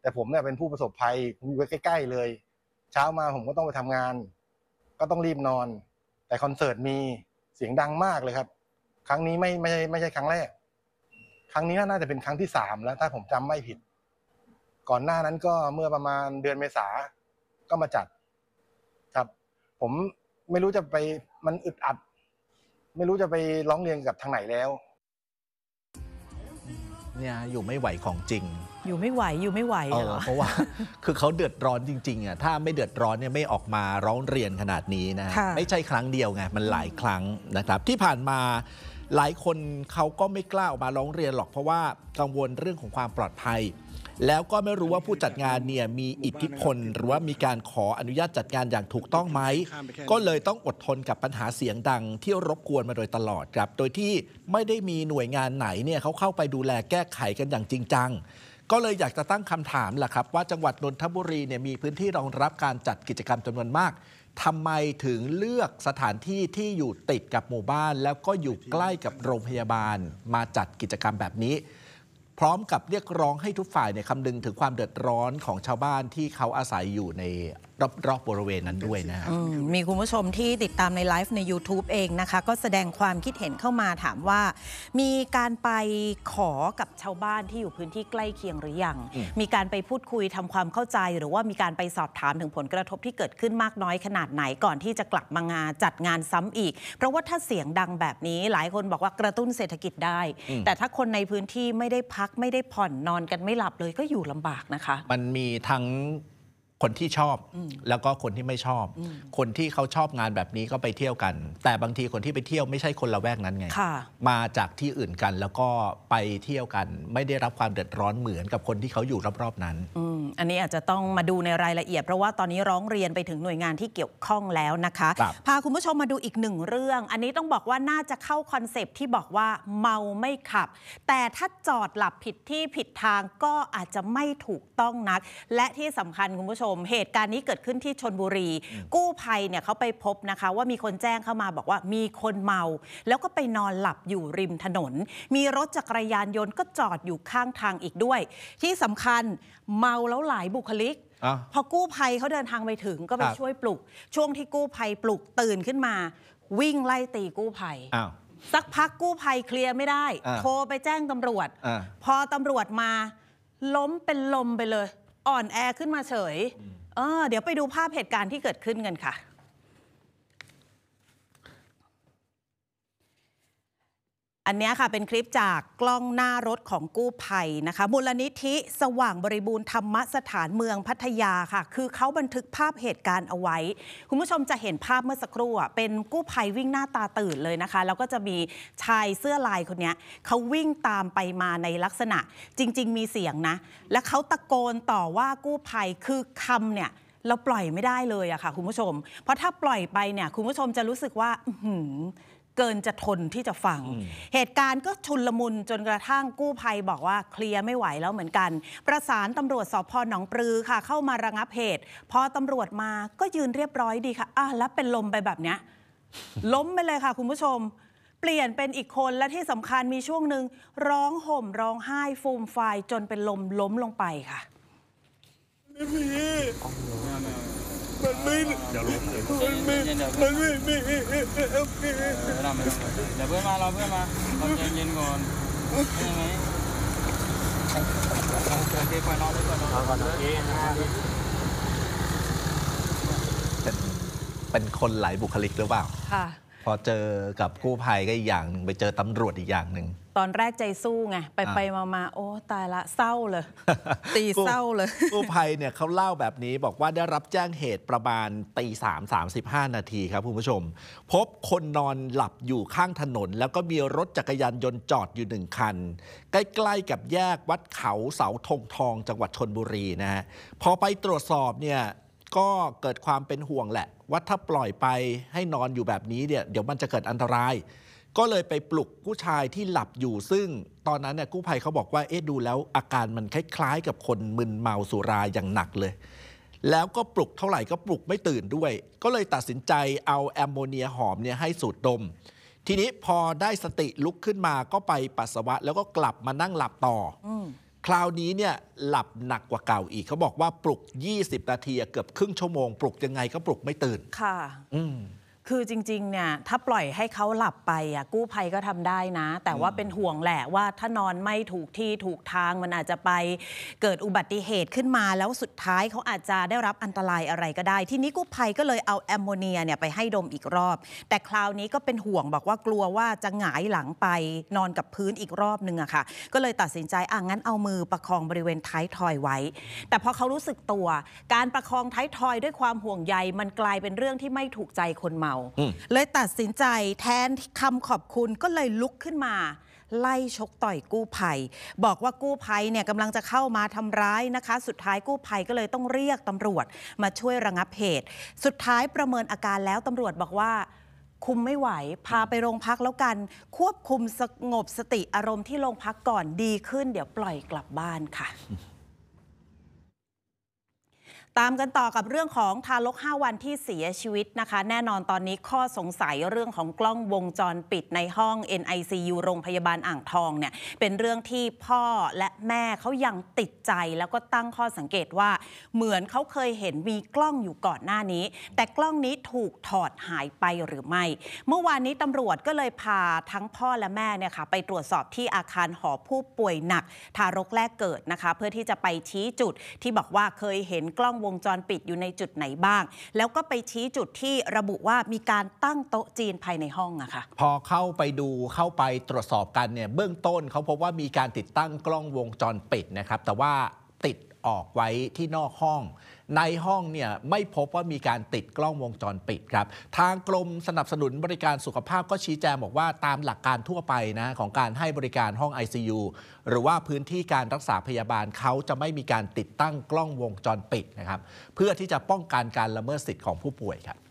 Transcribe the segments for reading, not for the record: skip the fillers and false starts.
แต่ผมเนี่ยเป็นผู้ประสบภัยผมอยู่ใกล้ๆเลยเช้ามาผมก็ต้องไปทำงานก็ต้องรีบนอนแต่คอนเสิร์ตมีเสียงดังมากเลยครับครั้งนี้ไม่ใช่ครั้งแรกครั้งนี้น่าจะเป็นครั้งที่3แล้วถ้าผมจำไม่ผิดก่อนหน้านั้นก็เมื่อประมาณเดือนเมษาก็มาจัดครับผมไม่รู้จะไปมันอึดอัดไม่รู้จะไปร้องเรียนกับทางไหนแล้วเนี่ยอยู่ไม่ไหวของจริงอยู่ไม่ไหวเหรอเพราะว่าคือเขาเดือดร้อนจริงๆอ่ะถ้าไม่เดือดร้อนเนี่ยไม่ออกมาร้องเรียนขนาดนี้นะไม่ใช่ครั้งเดียวไงมันหลายครั้งนะครับที่ผ่านมาหลายคนเขาก็ไม่กล้าออกมาร้องเรียนหรอกเพราะว่ากังวลเรื่องของความปลอดภัยแล้วก็ไม่รู้ว่าผู้จัดงานเนี่ยมีอิทธิพลหรือว่ามีการขออนุญาตจัดงานอย่างถูกต้องไหมก็เลยต้องอดทนกับปัญหาเสียงดังที่รบกวนมาโดยตลอดครับโดยที่ไม่ได้มีหน่วยงานไหนเนี่ยเขาเข้าไปดูแลแก้ไขกันอย่างจริงจังก็เลยอยากจะตั้งคำถามแหละครับว่าจังหวัดนนทบุรีเนี่ยมีพื้นที่รองรับการจัดกิจกรรมจำนวนมากทำไมถึงเลือกสถานที่ที่อยู่ติดกับหมู่บ้านแล้วก็อยู่ใกล้กับโรงพยาบาลมาจัดกิจกรรมแบบนี้พร้อมกับเรียกร้องให้ทุกฝ่ายเนี่ยคำนึงถึงความเดือดร้อนของชาวบ้านที่เขาอาศัยอยู่ในรอบบริเวณนั้นด้วยนะมีคุณผู้ชมที่ติดตามในไลฟ์ใน YouTube เองนะคะก็แสดงความคิดเห็นเข้ามาถามว่ามีการไปขอกับชาวบ้านที่อยู่พื้นที่ใกล้เคียงหรือยังมีการไปพูดคุยทำความเข้าใจหรือว่ามีการไปสอบถามถึงผลกระทบที่เกิดขึ้นมากน้อยขนาดไหนก่อนที่จะกลับมางานจัดงานซ้ำอีกเพราะว่าถ้าเสียงดังแบบนี้หลายคนบอกว่ากระตุ้นเศรษฐกิจได้แต่ถ้าคนในพื้นที่ไม่ได้พักไม่ได้ผ่อนนอนกันไม่หลับเลยก็อยู่ลำบากนะคะมันมีทั้งคนที่ชอบแล้วก็คนที่ไม่ชอบคนที่เขาชอบงานแบบนี้ก็ไปเที่ยวกันแต่บางทีคนที่ไปเที่ยวไม่ใช่คนละแวกนั้นไงมาจากที่อื่นกันแล้วก็ไปเที่ยวกันไม่ได้รับความเดือดร้อนเหมือนกับคนที่เขาอยู่รอบๆนั้นอันนี้อาจจะต้องมาดูในรายละเอียดเพราะว่าตอนนี้ร้องเรียนไปถึงหน่วยงานที่เกี่ยวข้องแล้วนะคะพาคุณผู้ชมมาดูอีกหนึ่งเรื่องอันนี้ต้องบอกว่าน่าจะเข้าคอนเซปต์ที่บอกว่าเมาไม่ขับแต่ถ้าจอดหลับผิดที่ผิดทางก็อาจจะไม่ถูกต้องนักและที่สำคัญคุณผู้ชมเหตุการณ์นี้เกิดขึ้นที่ชลบุรีกู้ภัยเนี่ยเขาไปพบนะคะว่ามีคนแจ้งเข้ามาบอกว่ามีคนเมาแล้วก็ไปนอนหลับอยู่ริมถนนมีรถจักรยานยนต์ก็จอดอยู่ข้างทางอีกด้วยที่สำคัญเมาแล้วหลายบุคลิกพอกู้ภัยเขาเดินทางไปถึงก็ไปช่วยปลุกช่วงที่กู้ภัยปลุกตื่นขึ้นมาวิ่งไล่ตีกู้ภัยสักพักกู้ภัยเคลียร์ไม่ได้โทรไปแจ้งตำรวจพอตำรวจมาล้มเป็นลมไปเลยอ่อนแอขึ้นมาเฉยเดี๋ยวไปดูภาพเหตุการณ์ที่เกิดขึ้นกันค่ะอันนี้ค่ะเป็นคลิปจากกล้องหน้ารถของกู้ภัยนะคะมูลนิธิสว่างบริบูรณ์ธรรมสถานเมืองพัทยาค่ะคือเขาบันทึกภาพเหตุการณ์เอาไว้คุณผู้ชมจะเห็นภาพเมื่อสักครู่เป็นกู้ภัยวิ่งหน้าตาตื่นเลยนะคะแล้วก็จะมีชายเสื้อลายคนนี้เขาวิ่งตามไปมาในลักษณะจริงๆมีเสียงนะและเขาตะโกนต่อว่ากู้ภัยคือคำเนี่ยเราปล่อยไม่ได้เลยอะค่ะคุณผู้ชมเพราะถ้าปล่อยไปเนี่ยคุณผู้ชมจะรู้สึกว่าเกินจะทนที่จะฟังเหตุการณ์ก็ชุลมุนจนกระทั่งกู้ภัยบอกว่าเคลียร์ไม่ไหวแล้วเหมือนกันประสานตำรวจสภ.หนองปลือค่ะเข้ามาระงับเหตุพอตำรวจมาก็ยืนเรียบร้อยดีค่ะแล้วเป็นลมไปแบบเนี้ยล้มไปเลยค่ะคุณผู้ชมเปลี่ยนเป็นอีกคนและที่สำคัญมีช่วงหนึ่งร้องห่มร้องไห้ฟูมฟายจนเป็นลมล้มลงไปค่ะมันไม่เดี๋ยวล้มเลยมันไม่เดี๋ยวเพื่อนมาเราใจเย็นก่อนใช่ไหมโอเคปล่อยนอนได้ก่อนนอนก่อนโอเคเป็นคนหลายบุคลิกหรือเปล่าค่ะพอเจอกับกู้ภัยก็อีกอย่างหนึ่งไปเจอตำรวจอีกอย่างหนึ่งตอนแรกใจสู้ไงไปมาโอ้ตายละเศร้าเลยตีเศร้าเลยกู้ภัยเนี่ยเขาเล่าแบบนี้บอกว่าได้รับแจ้งเหตุประมาณ3:35 นาทีครับคุณผู้ชมพบคนนอนหลับอยู่ข้างถนนแล้วก็มีรถจักรยานยนต์จอดอยู่1 คันใกล้ๆกับแยกวัดเขาเสาธงทองจังหวัดชลบุรีนะฮะพอไปตรวจสอบเนี่ยก็เกิดความเป็นห่วงแหละว่าถ้าปล่อยไปให้นอนอยู่แบบนี้เนี่ยเดี๋ยวมันจะเกิดอันตรายก็เลยไปปลุกผู้ชายที่หลับอยู่ซึ่งตอนนั้นเนี่ยกู้ภัยเขาบอกว่าดูแล้วอาการมันคล้ายๆกับคนมึนเมาสุราอย่างหนักเลยแล้วก็ปลุกเท่าไหร่ก็ปลุกไม่ตื่นด้วยก็เลยตัดสินใจเอาแอมโมเนียหอมเนี่ยให้สูดดมทีนี้พอได้สติลุกขึ้นมาก็ไปปัสสาวะแล้วก็กลับมานั่งหลับต่อคราวนี้เนี่ยหลับหนักกว่าเก่าอีกเขาบอกว่าปลุก20 นาทีเกือบครึ่งชั่วโมงปลุกยังไงก็ปลุกไม่ตื่นค่ะคือจริงๆเนี่ยถ้าปล่อยให้เขาหลับไปกู้ภัยก็ทำได้นะแต่ว่าเป็นห่วงแหละว่าถ้านอนไม่ถูกที่ถูกทางมันอาจจะไปเกิดอุบัติเหตุขึ้นมาแล้วสุดท้ายเขาอาจจะได้รับอันตรายอะไรก็ได้ทีนี้กู้ภัยก็เลยเอาแอมโมเนียเนี่ยไปให้ดมอีกรอบแต่คราวนี้ก็เป็นห่วงบอกว่ากลัวว่าจะหงายหลังไปนอนกับพื้นอีกรอบนึงอะค่ะก็เลยตัดสินใจงั้นเอามือประคองบริเวณท้ายทอยไว้แต่พอเขารู้สึกตัวการประคองท้ายทอยด้วยความห่วงใยมันกลายเป็นเรื่องที่ไม่ถูกใจคนเมาเลยตัดสินใจแทนคำขอบคุณก็เลยลุกขึ้นมาไล่ชกต่อยกู้ภัยบอกว่ากู้ภัยเนี่ยกำลังจะเข้ามาทำร้ายนะคะสุดท้ายกู้ภัยก็เลยต้องเรียกตำรวจมาช่วยระงับเหตุสุดท้ายประเมินอาการแล้วตำรวจบอกว่าคุมไม่ไหวพาไปโรงพักแล้วกันควบคุมสงบสติอารมณ์ที่โรงพักก่อนดีขึ้นเดี๋ยวปล่อยกลับบ้านค่ะตามกันต่อกับเรื่องของทารก5 วันที่เสียชีวิตนะคะแน่นอนตอนนี้ข้อสงสัยเรื่องของกล้องวงจรปิดในห้อง NICU โรงพยาบาลอ่างทองเนี่ยเป็นเรื่องที่พ่อและแม่เขายังติดใจแล้วก็ตั้งข้อสังเกตว่าเหมือนเขาเคยเห็นมีกล้องอยู่ก่อนหน้านี้แต่กล้องนี้ถูกถอดหายไปหรือไม่เมื่อวานนี้ตำรวจก็เลยพาทั้งพ่อและแม่เนี่ยค่ะไปตรวจสอบที่อาคารหอผู้ป่วยหนักทารกแรกเกิดนะคะเพื่อที่จะไปชี้จุดที่บอกว่าเคยเห็นกล้องวงจรปิดอยู่ในจุดไหนบ้างแล้วก็ไปชี้จุดที่ระบุว่ามีการตั้งโต๊ะจีนภายในห้องอะค่ะพอเข้าไปดูเข้าไปตรวจสอบกันเนี่ยเบื้องต้นเขาพบว่ามีการติดตั้งกล้องวงจรปิดนะครับแต่ว่าติดออกไว้ที่นอกห้องในห้องเนี่ยไม่พบว่ามีการติดกล้องวงจรปิดครับทางกรมสนับสนุนบริการสุขภาพก็ชี้แจงบอกว่าตามหลักการทั่วไปนะของการให้บริการห้อง ICU หรือว่าพื้นที่การรักษาพยาบาลเขาจะไม่มีการติดตั้งกล้องวงจรปิดนะครับเพื่อที่จะป้องกันการละเมิดสิทธิ์ของผู้ป่วยครับ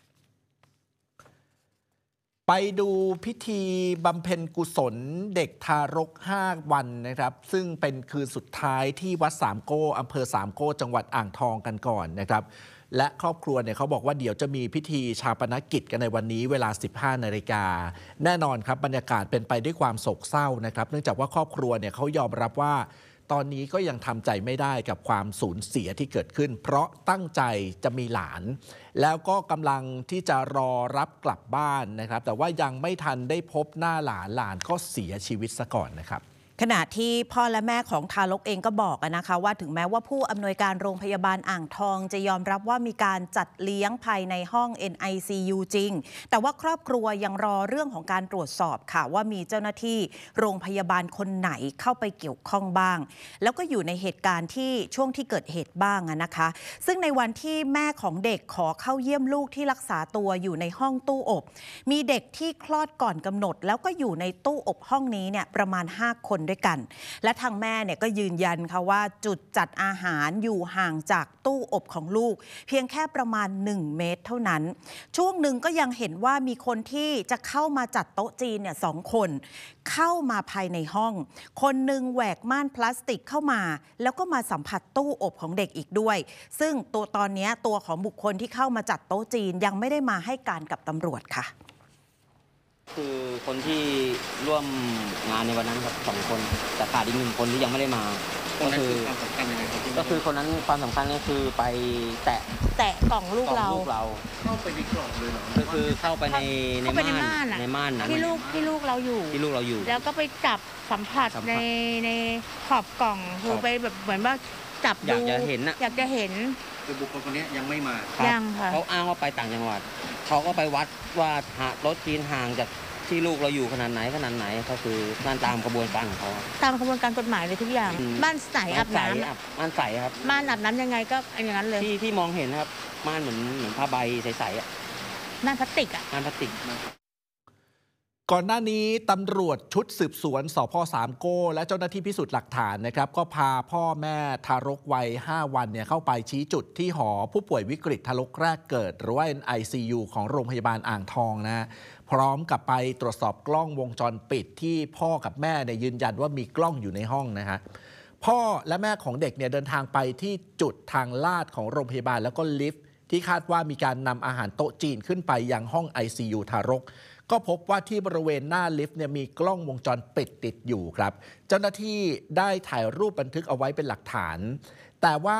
ไปดูพิธีบำเพ็ญกุศลเด็กทารก5 วันนะครับซึ่งเป็นคืนสุดท้ายที่วัดสามโก้อำเภอสามโก้จังหวัดอ่างทองกันก่อนนะครับและครอบครัวเนี่ยเขาบอกว่าเดี๋ยวจะมีพิธีชาปนกิจกันในวันนี้เวลา 15 นาฬิกาแน่นอนครับบรรยากาศเป็นไปด้วยความโศกเศร้านะครับเนื่องจากว่าครอบครัวเนี่ยเขายอมรับว่าตอนนี้ก็ยังทำใจไม่ได้กับความสูญเสียที่เกิดขึ้นเพราะตั้งใจจะมีหลานแล้วก็กำลังที่จะรอรับกลับบ้านนะครับแต่ว่ายังไม่ทันได้พบหน้าหลานก็เสียชีวิตซะก่อนนะครับขณะที่พ่อและแม่ของทารกเองก็บอกนะคะว่าถึงแม้ว่าผู้อำนวยการโรงพยาบาลอ่างทองจะยอมรับว่ามีการจัดเลี้ยงภายในห้อง NICU จริงแต่ว่าครอบครัวยังรอเรื่องของการตรวจสอบค่ะว่ามีเจ้าหน้าที่โรงพยาบาลคนไหนเข้าไปเกี่ยวข้องบ้างแล้วก็อยู่ในเหตุการณ์ที่ช่วงที่เกิดเหตุบ้างนะคะซึ่งในวันที่แม่ของเด็กขอเข้าเยี่ยมลูกที่รักษาตัวอยู่ในห้องตู้อบมีเด็กที่คลอดก่อนกำหนดแล้วก็อยู่ในตู้อบห้องนี้เนี่ยประมาณ5 คนด้วยกันและทางแม่เนี่ยก็ยืนยันค่ะว่าจุดจัดอาหารอยู่ห่างจากตู้อบของลูกเพียงแค่ประมาณ1 เมตรเท่านั้นช่วงหนึ่งก็ยังเห็นว่ามีคนที่จะเข้ามาจัดโต๊ะจีนเนี่ย2 คนเข้ามาภายในห้องคนหนึ่งแหวกม่านพลาสติกเข้ามาแล้วก็มาสัมผัสตู้อบของเด็กอีกด้วยซึ่งตอนนี้ตัวของบุคคลที่เข้ามาจัดโต๊ะจีนยังไม่ได้มาให้การกับตำรวจค่ะคือคนที่ร่วมงานในวันนั้นครับ2 คนแต่ขาดอีก1 คนที่ยังไม่ได้มาก็คือความสำคัญยังไงก็คือคนนั้นความสำคัญก็คือไปแตะกล่องลูกเราเข้าไปในกล่องเลยเหรอก็คือเข้าไปในม่านนั้นที่ลูกเราอยู่แล้วก็ไปจับสัมผัสในขอบกล่องคือไปแบบเหมือนว่าจับดูอยากจะเห็นคือบุคคลคนนี้ยังไม่มายังค่ะเขาอ้างว่าไปต่างจังหวัดเขาก็ไปวัดว่ารถจีนห่างจากที่ลูกเราอยู่ขนาดไหนก็คือนั่นตามกระบวนการของเขาตามกระบวนการกฎหมายเลยทุกอย่างม่านใสอาบน้ำม่านใสครับม่านอาบน้ำยังไงก็อย่างนั้นเลยที่มองเห็นครับม่านเหมือนผ้าใบใสม่านพลาสติกม่านพลาสติกก่อนหน้านี้ตำรวจชุดสืบสวนสพสามโก้และเจ้าหน้าที่พิสูจน์หลักฐานนะครับก็พาพ่อแม่ทารกวัย5 วันเนี่ยเข้าไปชี้จุดที่หอผู้ป่วยวิกฤตทารกแรกเกิดหรือว่า NICU ของโรงพยาบาลอ่างทองนะพร้อมกับไปตรวจสอบกล้องวงจรปิดที่พ่อกับแม่เนี่ยยืนยันว่ามีกล้องอยู่ในห้องนะฮะพ่อและแม่ของเด็กเนี่ยเดินทางไปที่จุดทางลาดของโรงพยาบาลแล้วก็ลิฟต์ที่คาดว่ามีการนำอาหารโต๊ะจีนขึ้นไปยังห้อง ICU ทารกก็พบว่าที่บริเวณหน้าลิฟต์เนี่ยมีกล้องวงจรปิดติดอยู่ครับเจ้าหน้าที่ได้ถ่ายรูปบันทึกเอาไว้เป็นหลักฐานแต่ว่า